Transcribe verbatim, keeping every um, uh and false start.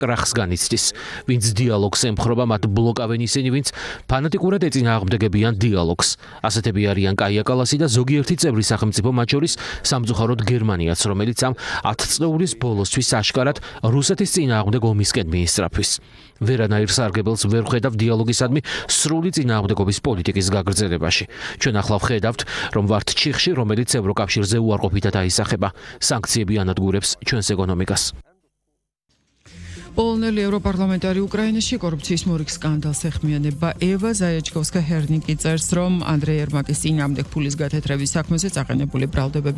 კრახს განიცდის. Ვინც დიალოგს ემხრობა, მათ ბლოკავენ ისინი, ვინც ფანატიკურად ეწინააღმდეგებიან დიალოგს. ასეთები არიან კაია კალასი და ზოგიერთი წევრი სახელმწიფო, მათ შორის სამწუხაროდ გერმანიაც, რომელიც ამ ათ წლეულის ბოლოსთვის აშკარად რუსეთის წინააღმდეგ ომისკენ მიისწრაფვის. ვერანაირ სარგებელს ვერ ხედავ დიალოგისადმი სრული წინააღმდეგობის პოლიტიკის გაგრძელებაში. ჩვენ ახლა ვხედავთ, რომ ვართ ჩიხში, რომელიც ევროკავშირზე უარყოფითად აისახება. სანქციები ანადგურებს ჩვენს ეკონომიკას. პოლონელი ევროპარლამენტარი უკრაინაში კორუფციის მორიგ სკანდალს ეხმიანება. ევა ზაიაჩკოვსკა-ჰერნიკი წერს, რომ ანდრეი ერმაკის წინააღმდეგ ფულის გათეთრების საქმეზე წაყენებული ბრალდებები